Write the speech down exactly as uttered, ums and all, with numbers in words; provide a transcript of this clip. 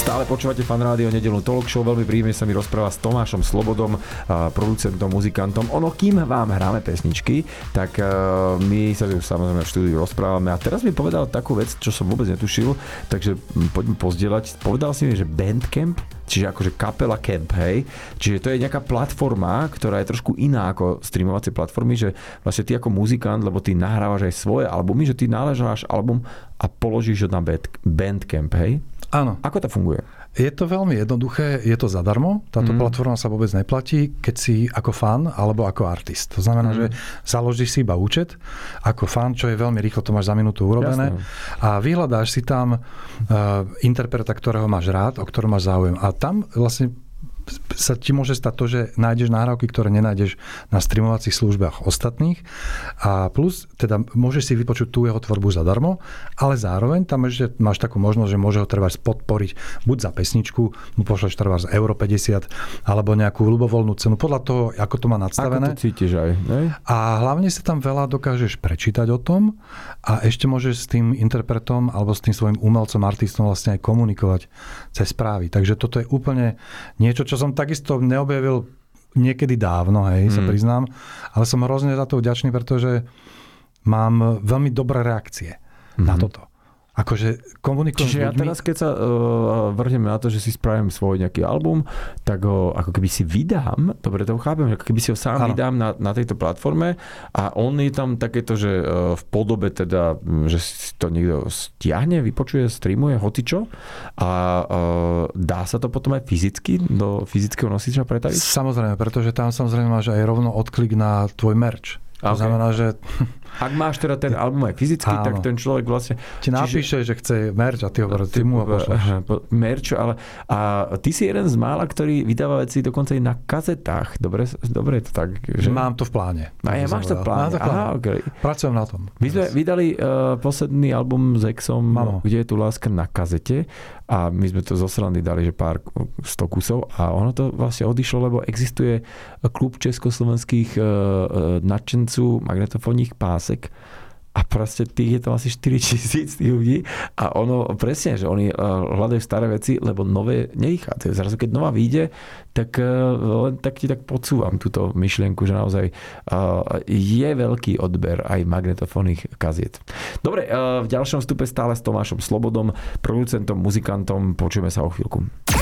Stále počúvate Fan Rádio, nedeľnú talk show. Veľmi príjemne sa mi rozpráva s Tomášom Slobodom, producentom, muzikantom. Ono, kým vám hráme pesničky, tak my sa samozrejme v štúdiu rozprávame. A teraz mi povedal takú vec, čo som vôbec netušil, takže poďme pozdieľať. Povedal si mi, že Bandcamp, čiže akože kapela Camp, hej? Čiže to je nejaká platforma, ktorá je trošku iná ako streamovacie platformy, že vlastne ty ako muzikant, lebo ty nahrávaš aj svoje albumy, že ty naležáš album a položíš ho na Bandcamp, hej? Áno. Ako to funguje? Je to veľmi jednoduché, je to zadarmo. Táto mm. platforma sa vôbec neplatí, keď si ako fan alebo ako artist. To znamená, mm. že založíš si iba účet ako fan, čo je veľmi rýchlo, to máš za minútu urobené. Jasne. A vyhľadáš si tam uh, interpreta, ktorého máš rád, o ktorom máš záujem. A tam vlastne sa ti môže stať to, že nájdeš nahrávky, ktoré nenájdeš na streamovacích službách ostatných a plus teda môžeš si vypočuť tú jeho tvorbu zadarmo, ale zároveň tam ešte máš takú možnosť, že môže ho trebárs podporiť buď za pesničku, mu pošleš trebárs euro päťdesiat alebo nejakú ľubovoľnú cenu, podľa toho, ako to má nadstavené. Ako to cítiš aj, ne? A hlavne sa tam veľa dokážeš prečítať o tom a ešte môžeš s tým interpretom alebo s tým svojim umelcom, artistom vlastne aj komunikovať cez správy. Takže toto je úplne niečo, čo som takisto neobjavil niekedy dávno, hej, mm. sa priznám, ale som hrozne za to vďačný, pretože mám veľmi dobré reakcie mm. na toto. Akože komunikujem Čiže s ľuďmi. ja teraz, keď sa uh, vrhneme na to, že si spravím svoj nejaký album, tak ho ako keby si vydám, dobre to chápem, ako keby si ho sám ano. vydám na, na tejto platforme a on je tam takéto, že uh, v podobe teda, že si to niekto stiahne, vypočuje, streamuje, hocičo a uh, dá sa to potom aj fyzicky do fyzického nosiča pretaviť? Samozrejme, pretože tam samozrejme máš aj rovno odklik na tvoj merch. To okay. znamená, že... Ak máš teda ten album aj fyzicky, áno. tak ten človek vlastne... Ti napíše, čiže, že chce merch a ty ho ty mu ho pošleš. Merch, ale... A ty si jeden z mála, ktorý vydáva veci dokonca aj na kazetách. Dobre, dobre je to tak, že... Mám to v pláne. A ja máš to v pláne. Aha, okay. Pracujem na tom. My sme vydali uh, posledný album s Exom, Mamo. kde je tu láska na kazete a my sme to zo srandy dali, že pár sto kusov a ono to vlastne odišlo, lebo existuje klub československých uh, nadšencov magnetofónnych pásek a proste tých je to asi štyri tisíc tých ľudí a ono presne, že oni hľadajú staré veci, lebo nové nevychádzajú. Zrazu keď nová vyjde, tak len tak ti tak podsúvam túto myšlienku, že naozaj je veľký odber aj magnetofónnych kaziet. Dobre, v ďalšom vstupe stále s Tomášom Slobodom, producentom, muzikantom. Počujeme sa o chvíľku.